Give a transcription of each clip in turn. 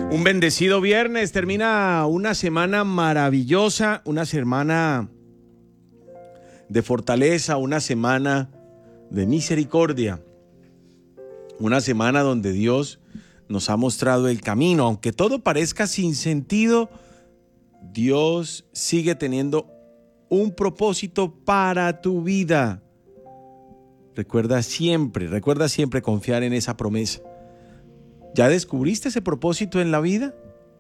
Un bendecido viernes, termina una semana maravillosa, una semana de fortaleza, una semana de misericordia, una semana donde Dios nos ha mostrado el camino. Aunque todo parezca sin sentido, Dios sigue teniendo un propósito para tu vida. Recuerda siempre confiar en esa promesa. ¿Ya descubriste ese propósito en la vida?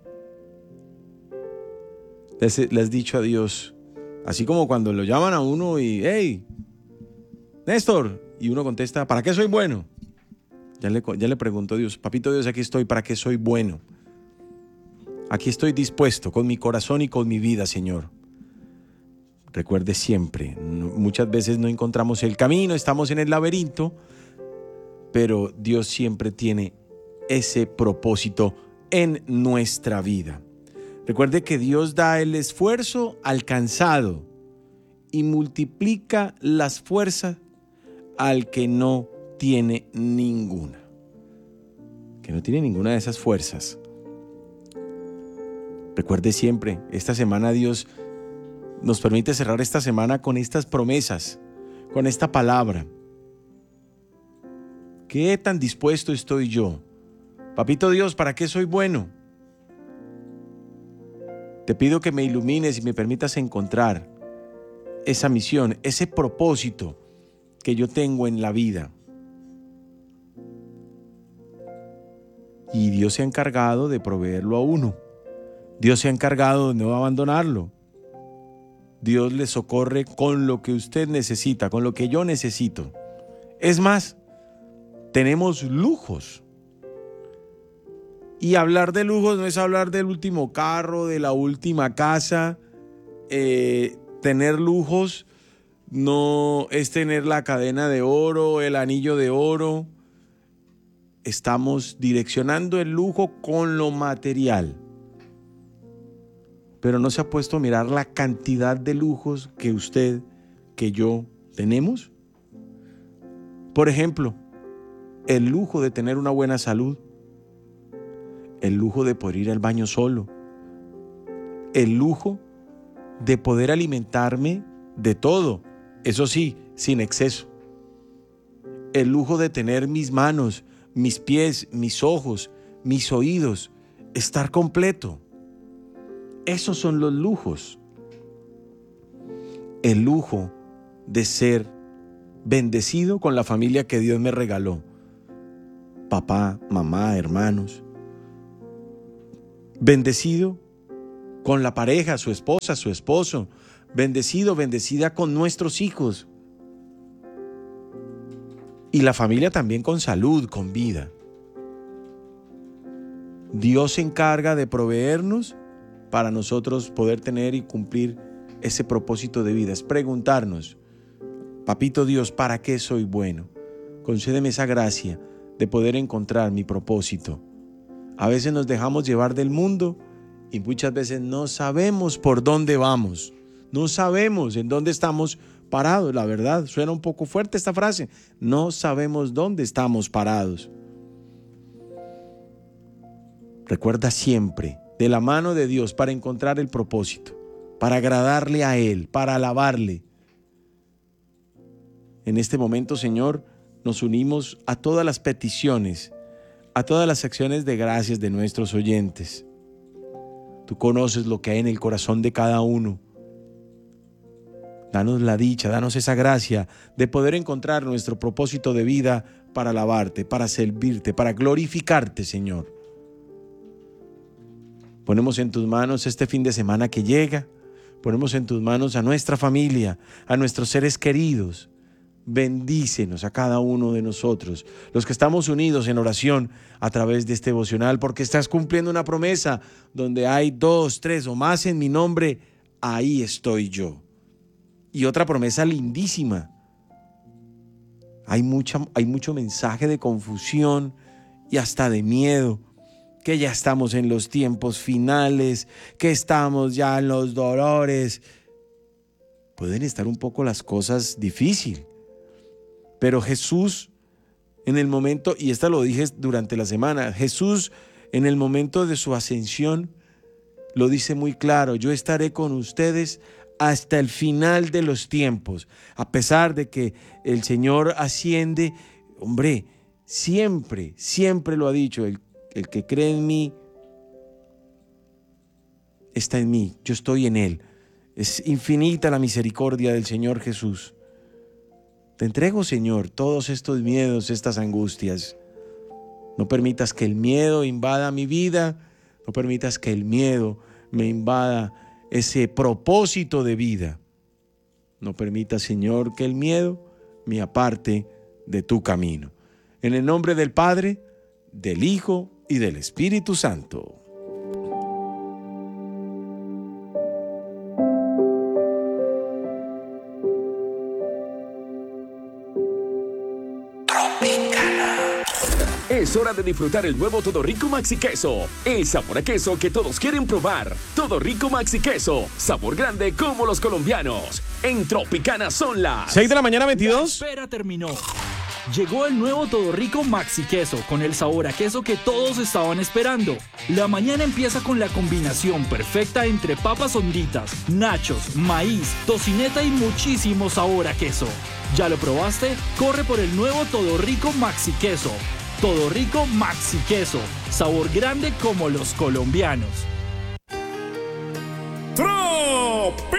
Le has dicho a Dios, así como cuando lo llaman a uno y, hey, Néstor, y uno contesta, ¿para qué soy bueno? Ya le preguntó a Dios, papito Dios, aquí estoy, ¿para qué soy bueno? Aquí estoy dispuesto con mi corazón y con mi vida, Señor. Recuerde siempre, muchas veces no encontramos el camino, estamos en el laberinto, pero Dios siempre tiene ese propósito en nuestra vida. Recuerde que Dios da el esfuerzo al cansado y multiplica las fuerzas al que no tiene ninguna. Que no tiene ninguna de esas fuerzas. Recuerde siempre, esta semana Dios nos permite cerrar esta semana con estas promesas, con esta palabra. ¿Qué tan dispuesto estoy yo? Papito Dios, ¿para qué soy bueno? Te pido que me ilumines y me permitas encontrar esa misión, ese propósito que yo tengo en la vida. Y Dios se ha encargado de proveerlo a uno. Dios se ha encargado de no abandonarlo. Dios le socorre con lo que usted necesita, con lo que yo necesito. Es más, tenemos lujos. Y hablar de lujos no es hablar del último carro, de la última casa. Tener lujos no es tener la cadena de oro, el anillo de oro. Estamos direccionando el lujo con lo material. Pero no se ha puesto a mirar la cantidad de lujos que usted, que yo tenemos. Por ejemplo, el lujo de tener una buena salud. El lujo de poder ir al baño solo. El lujo de poder alimentarme de todo, eso sí, sin exceso. El lujo de tener mis manos, mis pies, mis ojos, mis oídos, estar completo. Esos son los lujos. El lujo de ser bendecido con la familia que Dios me regaló. Papá, mamá, hermanos. Bendecido con la pareja, su esposa, su esposo. Bendecido, bendecida con nuestros hijos. Y la familia también con salud, con vida. Dios se encarga de proveernos para nosotros poder tener y cumplir ese propósito de vida. Es preguntarnos, papito Dios, ¿para qué soy bueno? Concédeme esa gracia de poder encontrar mi propósito. A veces nos dejamos llevar del mundo y muchas veces no sabemos por dónde vamos. No sabemos en dónde estamos parados. La verdad, suena un poco fuerte esta frase. No sabemos dónde estamos parados. Recuerda siempre, de la mano de Dios, para encontrar el propósito, para agradarle a Él, para alabarle. En este momento, Señor, nos unimos a todas las peticiones, a todas las acciones de gracias de nuestros oyentes. Tú conoces lo que hay en el corazón de cada uno. Danos la dicha, danos esa gracia de poder encontrar nuestro propósito de vida para alabarte, para servirte, para glorificarte, Señor. Ponemos en tus manos este fin de semana que llega. Ponemos en tus manos a nuestra familia, a nuestros seres queridos. Bendícenos a cada uno de nosotros, los que estamos unidos en oración a través de este devocional, porque estás cumpliendo una promesa donde hay 2, 3 o más en mi nombre, ahí estoy yo. Y otra promesa lindísima. Hay mucho mensaje de confusión y hasta de miedo, que ya estamos en los tiempos finales, que estamos ya en los dolores. Pueden estar un poco las cosas difíciles. Pero Jesús, en el momento, y esta lo dije durante la semana, Jesús en el momento de su ascensión, lo dice muy claro: yo estaré con ustedes hasta el final de los tiempos. A pesar de que el Señor asciende, hombre, siempre, siempre lo ha dicho: el que cree en mí está en mí, yo estoy en Él. Es infinita la misericordia del Señor Jesús. Te entrego, Señor, todos estos miedos, estas angustias. No permitas que el miedo invada mi vida, no permitas que el miedo me invada ese propósito de vida. No permitas, Señor, que el miedo me aparte de tu camino. En el nombre del Padre, del Hijo y del Espíritu Santo. Es hora de disfrutar el nuevo Todo Rico Maxi Queso, el sabor a queso que todos quieren probar. Todo Rico Maxi Queso, sabor grande como los colombianos. En Tropicana son las 6 de la mañana, 22. La espera terminó. Llegó el nuevo Todo Rico Maxi Queso con el sabor a queso que todos estaban esperando. La mañana empieza con la combinación perfecta entre papas honditas, nachos, maíz, tocineta y muchísimo sabor a queso. ¿Ya lo probaste? Corre por el nuevo Todo Rico Maxi Queso. Todo Rico Maxi Queso, sabor grande como los colombianos. ¡Trop!